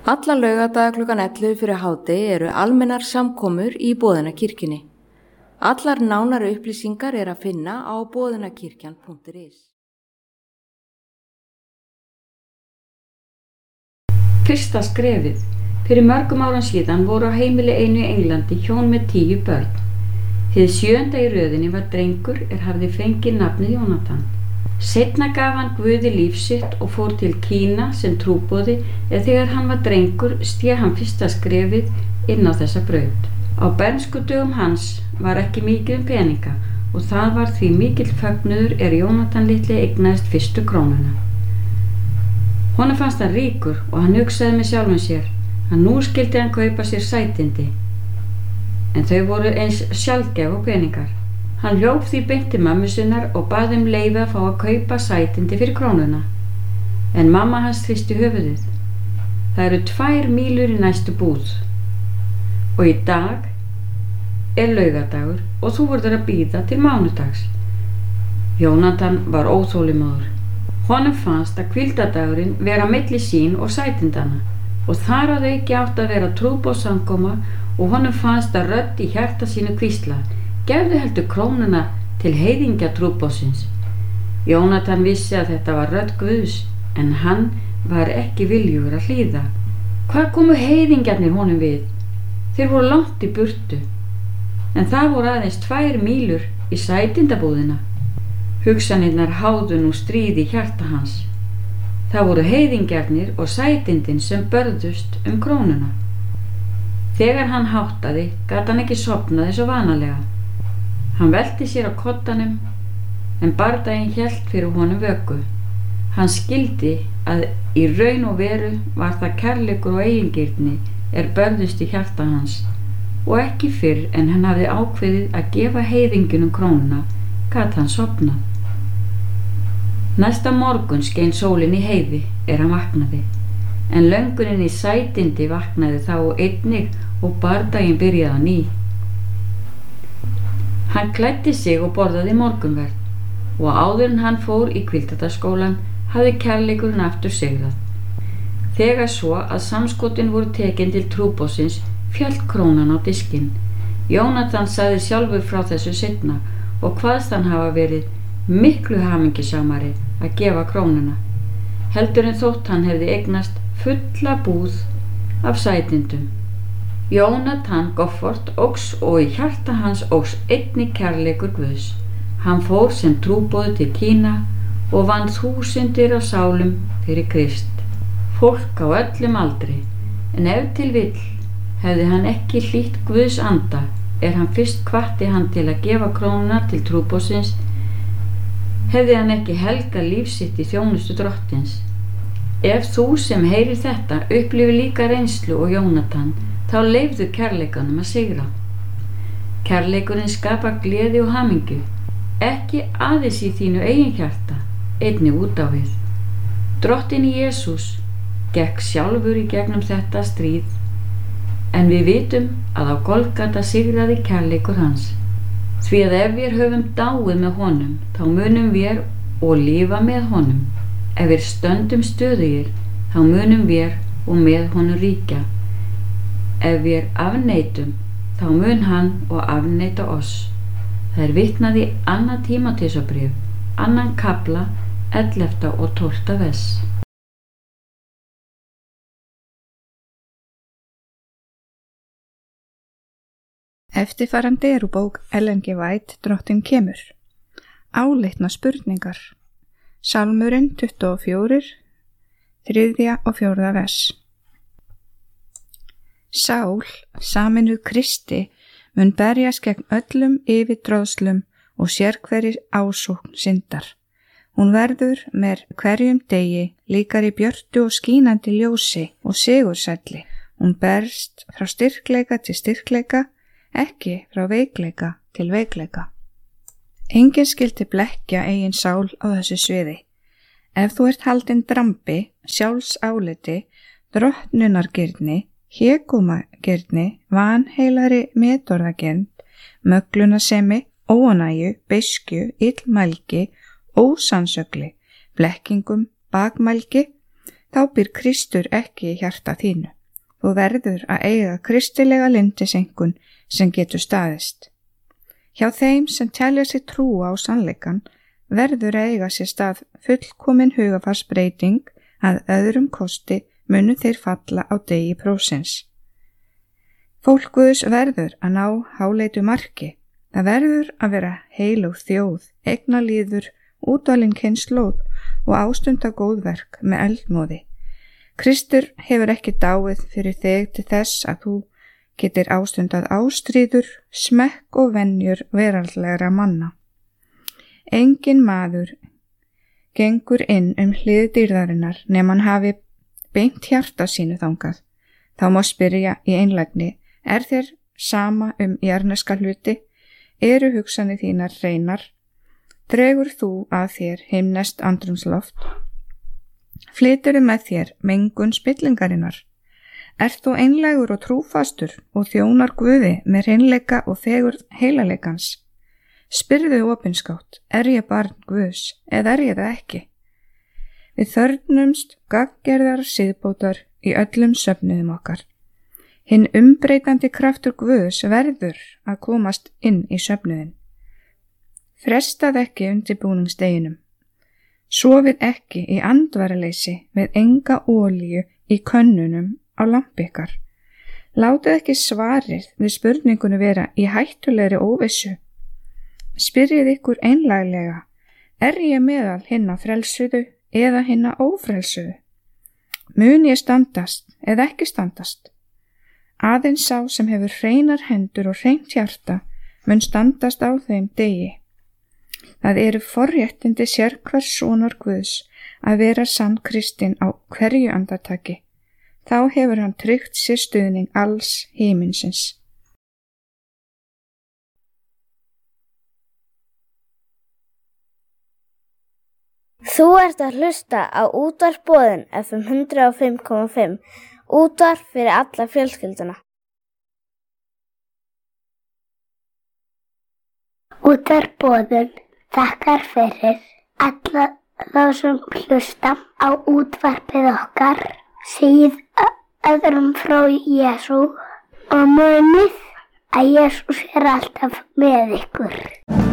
Alla laugardaga klukkan 11 fyrir hádegi eru almennar samkomur í Boðunarkirkjunni. Allar nánari upplýsingar er að finna á boðunarkirkjan.is. Fyrsta skrefið. Fyrir mörgum árum síðan voru á heimili einu í Englandi hjón með 10 börn. Hið 7. í röðinni var drengur hafði fengið nafnið Jónatan. Seinna gaf hann Guði líf sitt og fór til Kína sem trúboði þegar hann var drengur sté hann fyrsta skrefið inn á þessa braut. Á bernskudögum hans var ekki mikið peninga og það var því mikill fögnuður Jónatan litli eignaðist fyrstu krónuna. Honum fannst hann ríkur og hann hugsaði með sjálfum sér að nú skyldi hann kaupa sér sætindi, en þau voru eins sjaldgæf og peningar. Hann hljóp því beint til mömmu sinnar og bað leyfi að fá að kaupa sætindi fyrir krónuna. En mamma hans hristi höfuðið. Það eru 2 mílur í næstu búð. Og í dag laugardagur og þú verður að bíða til mánudags. Jónatan var óþolinmóður. Honum fannst að hvíldardagurinn vera milli sín og sætindana og þar að auki átti að vera trúboðssamkoma og honum fannst að rödd í hjarta sínu hvísla: gefðu heldur krónuna til heiðingja trúboðsins. Jónatan vissi að þetta var rödd Guðs, en hann var ekki viljugur að hlýða. Hvar komu heiðingjarnir honum við? Þeir voru langt í burtu, en það voru aðeins 2 mílur í sætindabúðina. Hugsanirnar háðu nú stríð í hjarta hans. Það voru heiðingjarnir og sætindin sem börðust krónuna. Þegar hann háttaði, gat hann ekki sofnað eins og vanalega. Hann velti sér á koddanum, en bardaginn hélt fyrir honum vöku. Hann skildi að í raun og veru var það kærleikur og eigingirni börðust í hjarta hans, og ekki fyrr en hann hafði ákveðið að gefa heiðingunum krónuna, gat hann sofnað. Næsta morgun skein sólin í heiði hann vaknaði, en löngunin í sætindi vaknaði þá einnig og bardaginn byrjaði á ný. Hann klæddi sig og borðaði morgunverð og áður en hann fór í hvíldardagsskólann hafði kærleikurinn aftur sigrað. Þegar svo að samskotin voru tekin til trúboðsins féll krónan á diskinn. Jónatan sagði sjálfur frá þessu seinna og kvaðst hann hafa verið miklu hamingjusamari að gefa krónuna, heldur en þótt hann hefði eignast fulla búð af sætindum. Jónatan Goffort óx og í hjarta hans óx einnig kærleikur Guðs. Hann fór sem trúboði til Kína og vann þúsundir af sálum fyrir Krist. Fólk á öllum aldri, en ef til vill hefði hann ekki hlýtt Guðs anda hann fyrst hvatti hann til að gefa krónuna til trúboðsins, hefði hann ekki helgað líf sitt í þjónustu drottins. Ef þú sem heyrir þetta upplifir líka reynslu og Jónatan, þá leyfðu kærleikanum að sigra. Kærleikurinn skapar gleði og hamingju, ekki aðeins í þínu eigin hjarta, einnig út á við. Drottinn Jesús gekk sjálfur í gegnum þetta stríð, en við vitum að á Golgata sigraði kærleikur hans. Því að ef við höfum dáið með honum, þá munum við og lifa með honum. Ef við stöndum stöðugir, þá munum við og með honum ríkja. Ef við afneitum, þá mun hann og afneita oss. Það vitnað í 2. Tímóteusarbréf, 2. kafla, 11. og 12. vers. Eftirfarandi úr bók Ellen G. White, Drottinn kemur. Áleitna spurningar. Sálmurinn 24, 3. og 4. vers. Sál, saminuð Kristi, mun berjast gegn öllum yfirdráðslum og sérhverjir ásókn syndar. Hún verður með hverjum degi líkari björtu og skínandi ljósi og sigursælli. Hún berst frá styrkleika til styrkleika, ekki frá veikleika til veikleika. Enginn skyldi blekkja eigin sál á þessu sviði. Ef þú ert haldinn drambi, sjálfsáliti, drottnunargirni, hégómagirni, vanheilari metorðagirnd, möglunasemi, óánægju, beiskju, illmælgi, ósannsögli, blekkingum, bakmælgi, þá býr Kristur ekki í hjarta þínu. Þú verður að eiga kristilega lindisengun sem getur staðist. Hjá þeim sem telja sig trúa á sannleikan verður að eiga sér stað fullkomin hugafarsbreyting að öðrum kosti munu þeir falla á degi prófsins. Fólk Guðs verður að ná háleitu marki. Það verður að vera heilug þjóð, eignalíður, útvalin kynslóð og ástunda góðverk með eldmóði. Kristur hefur ekki dáið fyrir þig til þess að þú getur ástundað ástríður, smekk og venjur veraldlegra manna. Engin maður gengur inn hlið dýrðarinnar nema hann hafi beint hjarta sínu þangað. Þá má spyrja í einlægni, er þér sama jarneska hluti? Eru hugsanir þínar hreinar? Dregur þú að þér himneskt andrumsloft? Flyturðu með þér mengun spillingarinnar? Ert þú einlægur og trúfastur og þjónar Guði með hreinleika og fegurð heilaleikans? Spyrðu opinskátt, er ég barn Guðs eða er ég það ekki? Við þörfnumst gagngerðar siðbótar í öllum söfnuðum okkar. Hinn umbreytandi kraftur Guðs verður að komast inn í söfnuðin. Frestað ekki undirbúningsdeginum. Sofið ekki í andvaraleysi með enga olíu í könnunum á lampi ykkar. Látið ekki svarið við spurningunni vera í hættulegri óvissu. Spyrjið ykkur einlæglega, er ég meðal hinna frelsuðu eða hinna ófrelsuðu? Mun ég standast eða ekki standast? Aðeins sá sem hefur hreinar hendur og hreint hjarta mun standast á þeim degi. Það eru forréttindi sérhvers sonar Guðs að vera sann kristinn á hverju andartaki. Þá hefur hann tryggt sér stuðning alls himinsins. Þú ert að hlusta á Útvarp Boðin FM 105,5, útvarp fyrir alla fjölskylduna. Útvarp Boðin þakkar fyrir alla þá sem hlusta á útvarpið okkar, segið öðrum frá Jesú og munið að Jesús alltaf með ykkur.